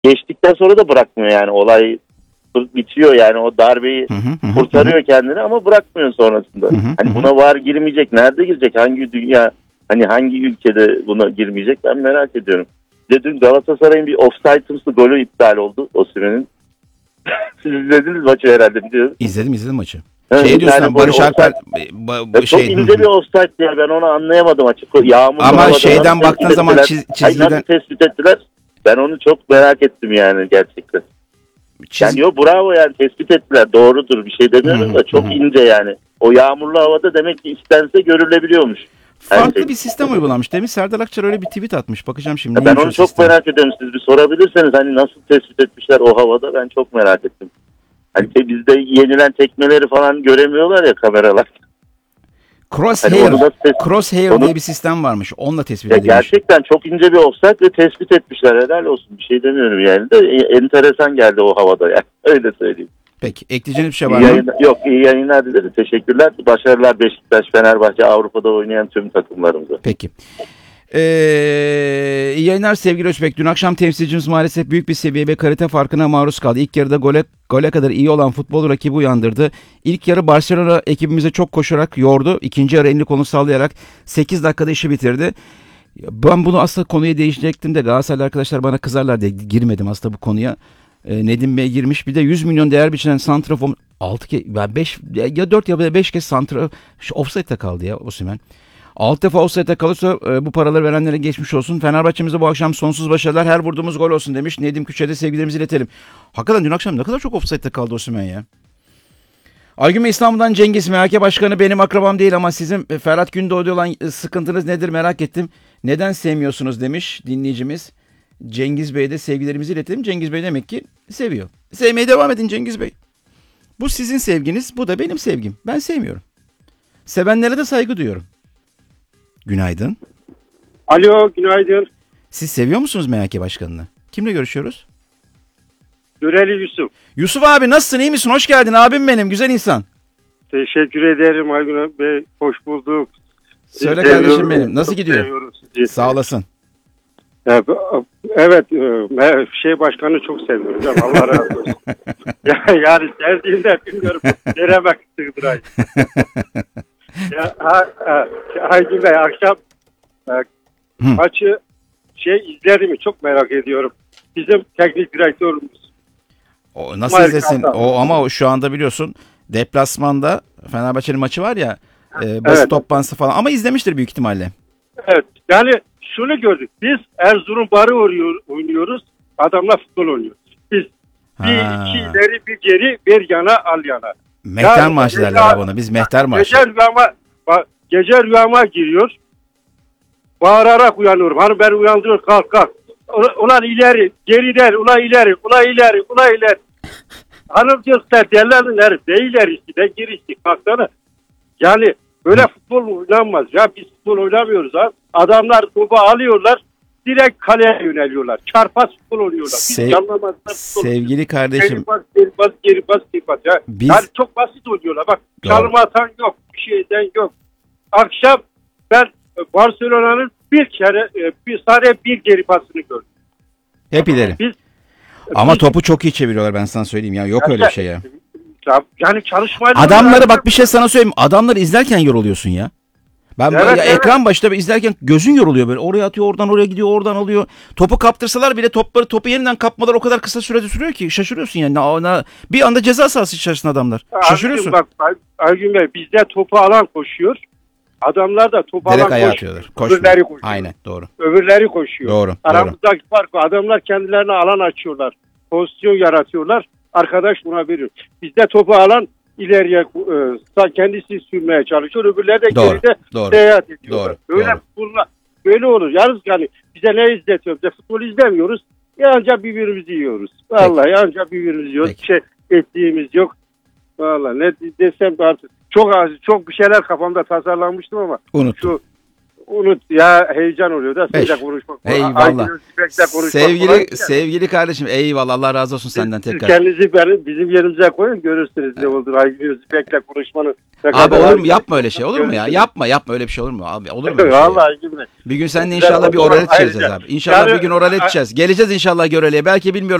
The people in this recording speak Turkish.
geçtikten sonra da bırakmıyor yani, olay bitiyor yani, o darbeyi kurtarıyor kendini ama bırakmıyor sonrasında. Hani buna VAR girmeyecek, nerede girecek, hangi dünya, hani hangi ülkede buna girmeyecek, ben merak ediyorum. De dün Galatasaray'ın bir offside'ımsı golü iptal oldu Osimhen'in. Siz izlediniz maçı herhalde, biliyorsunuz. İzledim maçı. Evet, şey diyorsun yani Barış Alper çok ince bir offside ya, ben onu anlayamadım açık. Yağmurlu ama şeyden baktığın zaman çizgiden nasıl tespit ettiler? Ben onu çok merak ettim yani gerçekten. Yani yok, bravo yani, tespit ettiler, doğrudur, bir şey demiyorum da çok ince yani. O yağmurlu havada demek ki istense görülebiliyormuş. Farklı bir sistem uygulanmış. Demin Serdar Akçar öyle bir tweet atmış. Bakacağım şimdi. Ben onu çok merak ediyorum. Siz bir sorabilirseniz, hani nasıl tespit etmişler o havada, ben çok merak ettim. Hani bizde yenilen tekmeleri falan göremiyorlar ya kameralar. Crosshair diye bir sistem varmış. Onunla tespit edilmiş. Gerçekten çok ince bir offside ve tespit etmişler. Helal olsun. Bir şey demiyorum yani. De enteresan geldi o havada yani. Öyle söyleyeyim. Peki. Ekleyeceğiniz bir şey var mı? Yok, iyi yayınlar dileriz. Teşekkürler. Başarılar Beşiktaş, Fenerbahçe, Avrupa'da oynayan tüm takımlarımıza. Peki. İyi yayınlar sevgili Özbek. Dün akşam temsilcimiz maalesef büyük bir seviye ve kalite farkına maruz kaldı. İlk yarıda gole kadar iyi olan futbol rakibi uyandırdı. İlk yarı Barcelona ekibimize çok koşarak yordu. İkinci yarı elini kolunu sallayarak 8 dakikada işi bitirdi. Ben bunu aslında konuya değişecektim de Galatasaraylı arkadaşlar bana kızarlar diye girmedim aslında bu konuya. Nedim Bey girmiş. Bir de 100 milyon değer biçilen santrafor 6 kez, 5 ya 4 ya 5 kez offside'de kaldı ya Osimhen. 6 defa offside'de kalırsa bu paraları verenlere geçmiş olsun. Fenerbahçe'mize bu akşam sonsuz başarılar, her vurduğumuz gol olsun demiş. Nedim Küçer'de sevgilerimizi iletelim. Hakikaten dün akşam ne kadar çok offside'de kaldı Osimhen ya. Aygün Bey İstanbul'dan Cengiz, MHK Başkanı benim akrabam değil ama sizin Ferhat Gündoğdu olan sıkıntınız nedir merak ettim. Neden sevmiyorsunuz demiş dinleyicimiz. Cengiz Bey'e de sevgilerimizi iletelim. Cengiz Bey demek ki seviyor. Sevmeye devam edin Cengiz Bey. Bu sizin sevginiz, bu da benim sevgim. Ben sevmiyorum. Sevenlere de saygı duyuyorum. Günaydın. Alo, günaydın. Siz seviyor musunuz MHK Başkanı'nı? Kimle görüşüyoruz? Düreli Yusuf. Yusuf abi nasılsın, iyi misin? Hoş geldin abim benim, güzel insan. Teşekkür ederim Aygün Bey, hoş bulduk. Söyle kardeşim benim, nasıl gidiyor? Sağ olasın. Evet, başkanı çok seviyorum. Canım, Allah razı olsun. Yani sevdiğinde bilmiyorum, nereye sığdırayım. Aygün Bey, akşam maçı izledim mi çok merak ediyorum. Bizim teknik direktörümüz. O nasıl izlesin? Ama şu anda biliyorsun deplasmanda Fenerbahçe'nin maçı var ya, basın toplantısı falan, ama izlemiştir büyük ihtimalle. Evet, yani şunu gördük. Biz Erzurum Barı oynuyoruz. Adamla futbol oynuyoruz. Biz bir iki ileri bir geri, bir yana al yana. Mehter marşı derler buna. Biz mehter marşı. Gece rüyama giriyor. Bağırarak uyanıyorum. Hani ben uyandırıyor, kalk. Ulan ileri, geriden, ulan ileri. Hanım diyorlar, derlerin herif. Ne ilerisi, ne gerisi, kalksana. Yani böyle futbol oynanmaz. Ya biz futbol oynamıyoruz ha. Adamlar topu alıyorlar, direkt kaleye yöneliyorlar. Çarpaz futbol oynuyorlar. Sevgili kardeşim. Geri bas. Ya. Yani çok basit oynuyorlar. Bak, çalım atan yok, bir şeyden yok. Akşam ben Barcelona'nın bir geri pasını gördüm. Hep ileri. Ama topu çok iyi çeviriyorlar, ben sana söyleyeyim ya. Yok öyle bir şey ya. Yani çalışmayla... Adamları bak, bir şey sana söyleyeyim. Adamları izlerken yoruluyorsun ya. Ekran başında izlerken gözün yoruluyor böyle. Oraya atıyor, oradan oraya gidiyor, oradan alıyor. Topu kaptırsalar bile topu yeniden kapmalar o kadar kısa sürede sürüyor ki şaşırıyorsun yani. Bir anda ceza sahası içerisinde adamlar. Şaşırıyorsun. Bak Aygün Bey, bizde topu alan koşuyor. Adamlar da topu direkt alan koşuyor. Öbürleri koşuyor. Aynen, doğru. Öbürleri koşuyor. Doğru. Aramızdaki fark var. Adamlar kendilerine alan açıyorlar. Pozisyon yaratıyorlar. Arkadaş buna veriyor. Bizde topu alan ileriye kendisi sürmeye çalışıyor. Öbürleri de geride seyahat ediyorlar. Böyle olur. Yalnız yani bize ne izletiyor? Bize futbol izlemiyoruz. Ancak birbirimizi yiyoruz. Vallahi ancak birbirimizi yiyoruz. Bir şey ettiğimiz yok. Vallahi ne desem artık çok bir şeyler kafamda tasarlanmıştım ama unuttum. unut ya, heyecan oluyor da Beş. sizle konuşmak. Eyvallah. Aygün Öztürk'le konuşmak kolay Sevgili değil. sevgili kardeşim, eyvallah, Allah razı olsun senden Siz tekrar. kendinizi bizim yerimize koyun, görürsünüz ne olur. Aygün Öztürk'le konuşmanın. Abi olur mu? Yapma öyle şey, olur mu ya? Yapma öyle bir şey, olur mu abi? Olur mu öyle şey? Vallahi Aygün Bey. Bir gün seninle Güzel inşallah bir oldu. oral edeceğiz Ayrıca- abi. İnşallah Yani- bir gün oral edeceğiz. Geleceğiz inşallah Görele'ye. Belki bilmiyorum.